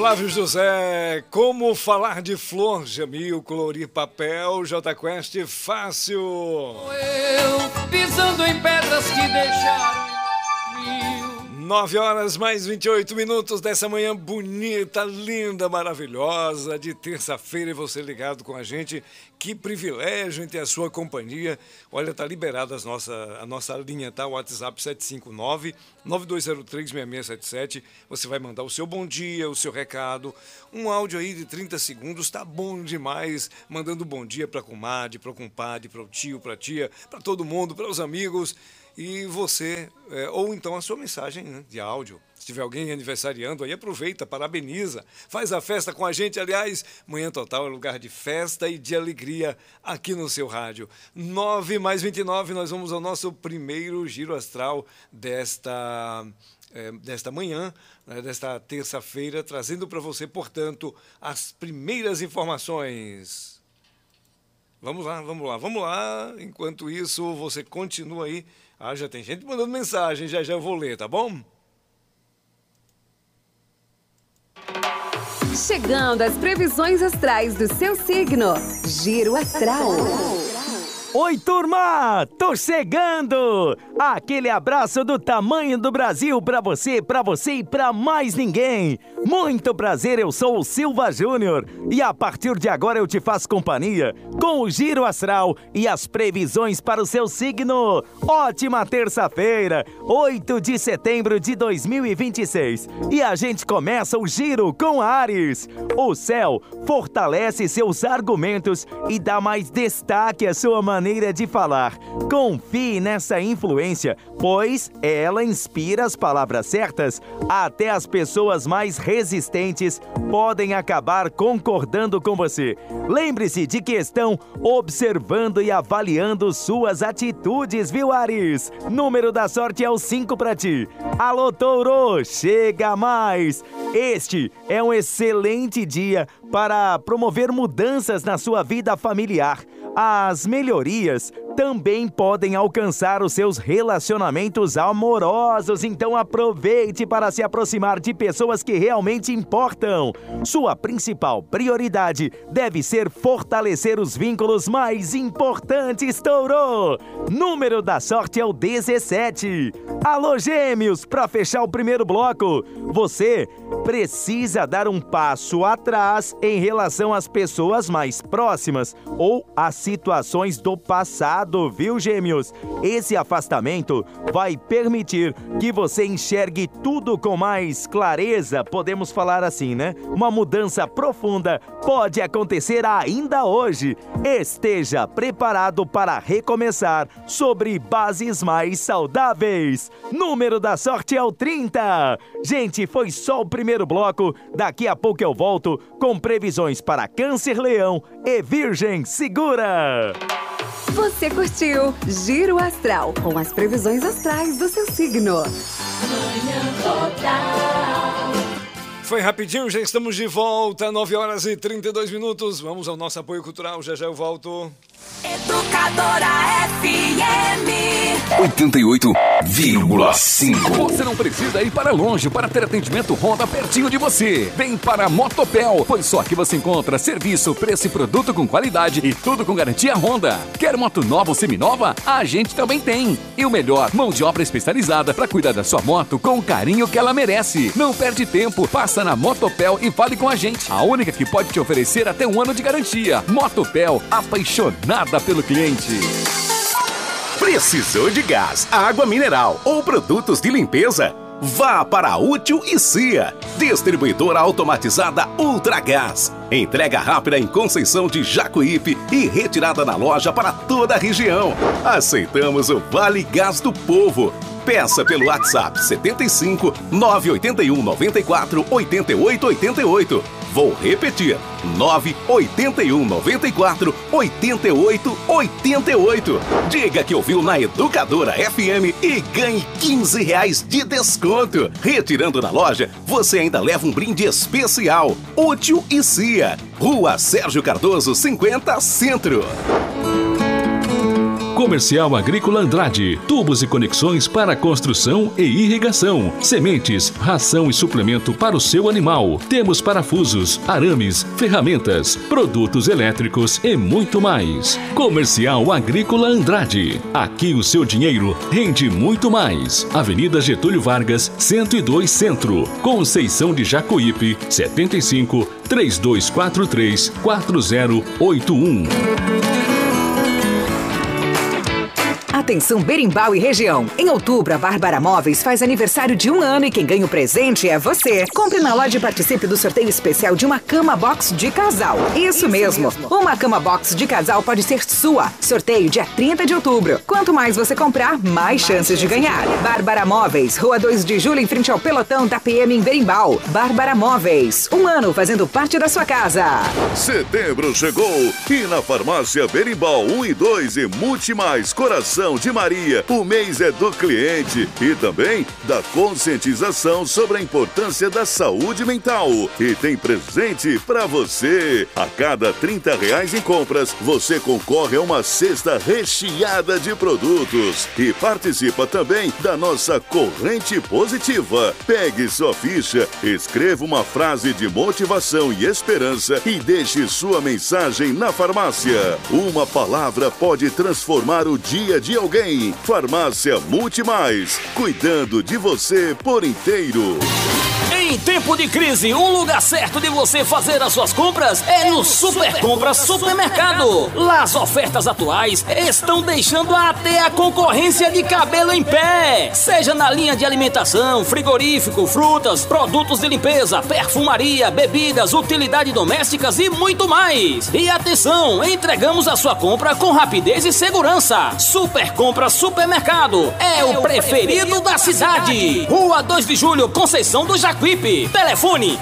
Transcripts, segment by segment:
Flávio José, como falar de flor, Jamil, colorir papel, J Quest, fácil. Eu pisando em pedras que deixaram 9 horas mais 28 minutos dessa manhã bonita, linda, maravilhosa, de terça-feira, e você ligado com a gente. Que privilégio em ter a sua companhia. Olha, tá liberada a nossa linha, tá? O WhatsApp 759-9203-6677. Você vai mandar o seu bom dia, o seu recado. Um áudio aí de 30 segundos, tá bom demais. Mandando bom dia pra comadre, pro compadre, pro tio, pra tia, pra todo mundo, para os amigos. E você, ou então a sua mensagem, né, de áudio. Se tiver alguém aniversariando, aí aproveita, parabeniza, faz a festa com a gente. Aliás, Manhã Total é lugar de festa e de alegria aqui no seu rádio. 9 mais 29, nós vamos ao nosso primeiro giro astral desta manhã, né, desta terça-feira, trazendo para você, portanto, as primeiras informações. Vamos lá. Enquanto isso, você continua aí. Ah, já tem gente mandando mensagem, já eu vou ler, tá bom? Chegando às previsões astrais do seu signo. Giro Astral. Oi, turma! Tô chegando! Aquele abraço do tamanho do Brasil pra você e pra mais ninguém! Muito prazer, eu sou o Silva Júnior e a partir de agora eu te faço companhia com o Giro Astral e as previsões para o seu signo. Ótima terça-feira, 8 de setembro de 2026. E a gente começa o giro com Áries. O céu fortalece seus argumentos e dá mais destaque à sua maneira de falar. Confie nessa influência, pois ela inspira as palavras certas. Até as pessoas mais resistentes podem acabar concordando com você. Lembre-se de que estão observando e avaliando suas atitudes, viu, Áries? Número da sorte é o 5 para ti. Alô, Touro, chega mais! Este é um excelente dia para promover mudanças na sua vida familiar. As melhorias também podem alcançar os seus relacionamentos amorosos, então aproveite para se aproximar de pessoas que realmente importam. Sua principal prioridade deve ser fortalecer os vínculos mais importantes, Touro. Número da sorte é o 17. Alô, Gêmeos, para fechar o primeiro bloco, você precisa dar um passo atrás em relação às pessoas mais próximas ou às situações do passado, viu, Gêmeos? Esse afastamento vai permitir que você enxergue tudo com mais clareza, podemos falar assim, né? Uma mudança profunda pode acontecer ainda hoje. Esteja preparado para recomeçar sobre bases mais saudáveis. Número da sorte é o 30. Gente, foi só o primeiro bloco. Daqui a pouco eu volto com previsões para Câncer, Leão e Virgem. Segura! Você curtiu Giro Astral com as previsões astrais do seu signo. Manhã Total. Foi rapidinho, já estamos de volta, 9 horas e 32 minutos. Vamos ao nosso apoio cultural, já eu volto. Educadora FM 88,5. Você não precisa ir para longe para ter atendimento Honda pertinho de você. Vem para a Motopel, pois só aqui você encontra serviço, preço e produto com qualidade e tudo com garantia Honda. Quer moto nova ou seminova? A gente também tem. E o melhor, mão de obra especializada para cuidar da sua moto com o carinho que ela merece. Não perde tempo, passa na Motopel e fale com a gente. A única que pode te oferecer até 1 ano de garantia. Motopel, apaixonada pelo cliente. Precisou de gás, água mineral ou produtos de limpeza? Vá para a Útil e Cia, distribuidora automatizada Ultragás. Entrega rápida em Conceição de Jacuípe e retirada na loja para toda a região. Aceitamos o Vale Gás do Povo. Peça pelo WhatsApp 75 981 94 88 88. Vou repetir, 981 94 88 88. Diga que ouviu na Educadora FM e ganhe R$15 de desconto. Retirando na loja, você ainda leva um brinde especial. Útil e Cia, Rua Sérgio Cardoso 50 Centro. Comercial Agrícola Andrade, tubos e conexões para construção e irrigação, sementes, ração e suplemento para o seu animal. Temos parafusos, arames, ferramentas, produtos elétricos e muito mais. Comercial Agrícola Andrade. Aqui o seu dinheiro rende muito mais. Avenida Getúlio Vargas, 102 Centro. Conceição de Jacuípe, 75 3243 4081. Atenção Berimbau e região. Em outubro, a Bárbara Móveis faz aniversário de 1 ano e quem ganha o presente é você. Compre na loja e participe do sorteio especial de uma cama box de casal. Isso mesmo. Uma cama box de casal pode ser sua. Sorteio dia 30 de outubro. Quanto mais você comprar, mais chances de ganhar. Bárbara Móveis, Rua 2 de Julho, em frente ao pelotão da PM em Berimbau. Bárbara Móveis, 1 ano fazendo parte da sua casa. Setembro chegou e na Farmácia Berimbau 1 e 2 e Multimais Coração de Maria, o mês é do cliente e também da conscientização sobre a importância da saúde mental. E tem presente pra você. A cada R$30 em compras, você concorre a uma cesta recheada de produtos e participa também da nossa corrente positiva. Pegue sua ficha, escreva uma frase de motivação e esperança e deixe sua mensagem na farmácia. Uma palavra pode transformar o dia de alguém. Farmácia Multimais, cuidando de você por inteiro. Em tempo de crise, um lugar certo de você fazer as suas compras é no Super Compras Supermercado. Lá as ofertas atuais estão deixando até a concorrência de cabelo em pé. Seja na linha de alimentação, frigorífico, frutas, produtos de limpeza, perfumaria, bebidas, utilidades domésticas e muito mais. E atenção, entregamos a sua compra com rapidez e segurança. Super Compras Supermercado é o preferido da cidade. Rua 2 de Julho, Conceição do Jacuípe. Telefone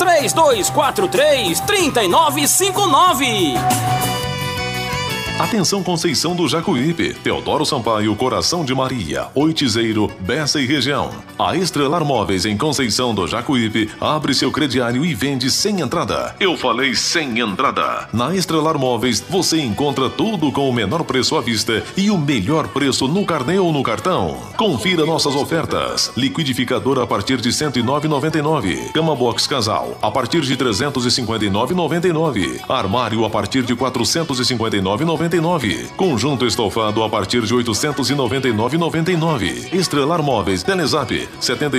3243-3959. Atenção Conceição do Jacuípe, Teodoro Sampaio, Coração de Maria, Oitizeiro, Bessa e região. A Estrelar Móveis em Conceição do Jacuípe abre seu crediário e vende sem entrada. Eu falei sem entrada. Na Estrelar Móveis você encontra tudo com o menor preço à vista e o melhor preço no carnê ou no cartão. Confira nossas ofertas. Liquidificador a partir de R$ 109,99. Cama box casal a partir de R$ 359,99. Armário a partir de R$ 459,99. Conjunto estofado a partir de R$ 899,99. Estrelar Móveis, Telezap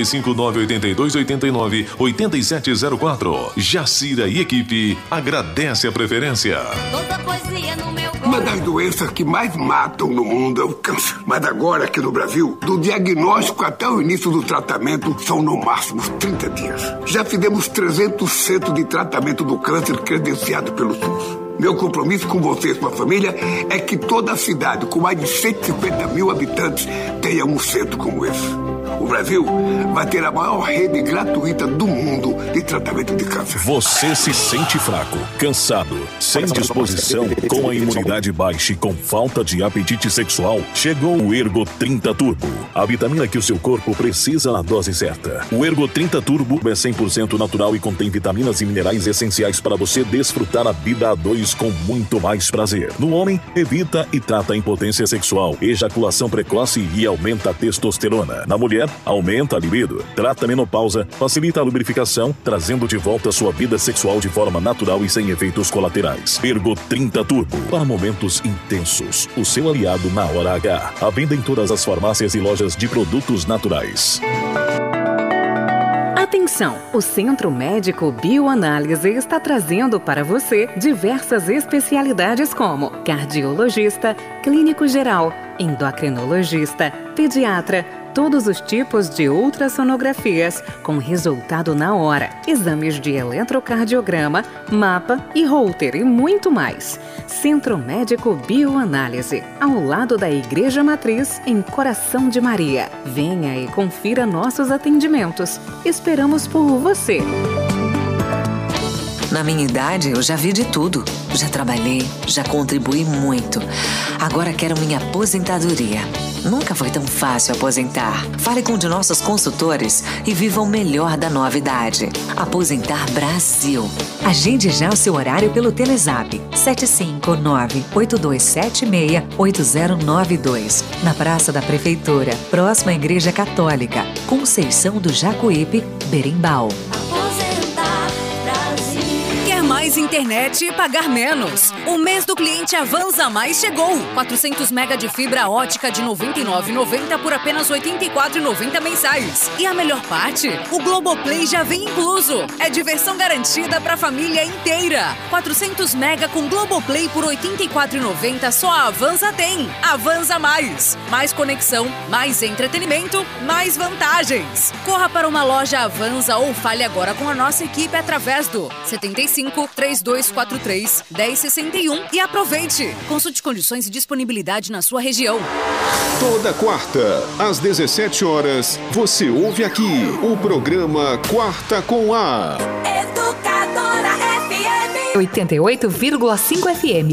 75982898704. Jacira e equipe agradece a preferência. Uma das doenças que mais matam no mundo é o câncer. Mas agora aqui no Brasil, do diagnóstico até o início do tratamento são no máximo 30 dias. Já fizemos 300 centros de tratamento do câncer credenciado pelo SUS. Meu compromisso com você e sua família é que toda a cidade, com mais de 150 mil habitantes, tenha um centro como esse. O Brasil vai ter a maior rede gratuita do mundo de tratamento de câncer. Você se sente fraco, cansado, sem disposição, com a imunidade baixa e com falta de apetite sexual? Chegou o Ergo 30 Turbo. A vitamina que o seu corpo precisa na dose certa. O Ergo 30 Turbo é 100% natural e contém vitaminas e minerais essenciais para você desfrutar a vida a dois com muito mais prazer. No homem, evita e trata a impotência sexual, ejaculação precoce e aumenta a testosterona. Na mulher, aumenta a libido, trata a menopausa, facilita a lubrificação, trazendo de volta sua vida sexual de forma natural e sem efeitos colaterais. Ergo 30 Turbo, para momentos intensos. O seu aliado na hora H. À venda em todas as farmácias e lojas de produtos naturais. Atenção! O Centro Médico Bioanálise está trazendo para você diversas especialidades como cardiologista, clínico geral, endocrinologista, pediatra, todos os tipos de ultrassonografias com resultado na hora, exames de eletrocardiograma, mapa e Holter e muito mais. Centro Médico Bioanálise, ao lado da Igreja Matriz, em Coração de Maria. Venha e confira nossos atendimentos. Esperamos por você. Na minha idade, eu já vi de tudo. Já trabalhei, já contribuí muito. Agora quero minha aposentadoria. Nunca foi tão fácil aposentar. Fale com um de nossos consultores e viva o melhor da nova idade. Aposentar Brasil. Agende já o seu horário pelo Telezap 759-8276-8092. Na Praça da Prefeitura, próxima à Igreja Católica, Conceição do Jacuípe, Berimbau. Mais internet e pagar menos. O mês do cliente Avanza Mais chegou. 400 mega de fibra ótica de R$ 99,90 por apenas R$ 84,90 mensais. E a melhor parte? O Globoplay já vem incluso. É diversão garantida para a família inteira. 400 mega com Globoplay por R$ 84,90 só a Avanza tem. Avanza Mais. Mais conexão, mais entretenimento, mais vantagens. Corra para uma loja Avanza ou fale agora com a nossa equipe através do 75-3243-1061 e aproveite. Consulte condições e disponibilidade na sua região. Toda quarta, às 17 horas, você ouve aqui o programa Quarta com A. Educadora FM 88,5 FM.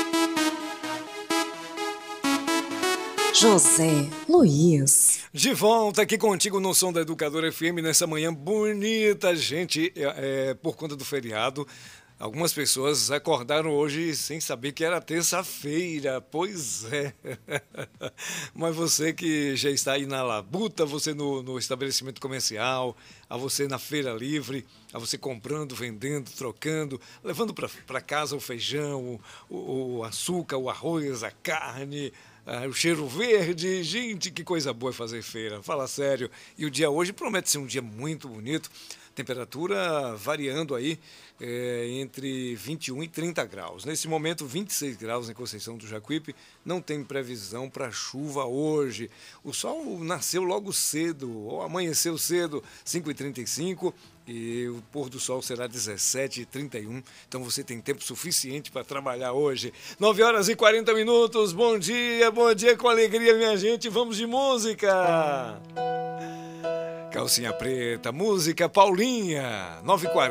José Luiz. De volta aqui contigo no som da Educadora FM nessa manhã bonita, gente. Por conta do feriado, algumas pessoas acordaram hoje sem saber que era terça-feira. Pois é. Mas você que já está aí na labuta, você no estabelecimento comercial, a você na feira livre, a você comprando, vendendo, trocando, levando para casa o feijão, o açúcar, o arroz, a carne, o cheiro verde. Gente, que coisa boa é fazer feira, fala sério. E o dia hoje promete ser um dia muito bonito, temperatura variando aí entre 21 e 30 graus. Nesse momento, 26 graus em Conceição do Jacuípe, não tem previsão para chuva hoje. O sol nasceu logo cedo, ou amanheceu cedo, 5h35, e o pôr do sol será 17h31, então você tem tempo suficiente para trabalhar hoje. 9h40. Bom dia com alegria, minha gente. Vamos de música. Calcinha Preta, música Paulinha, 9h40.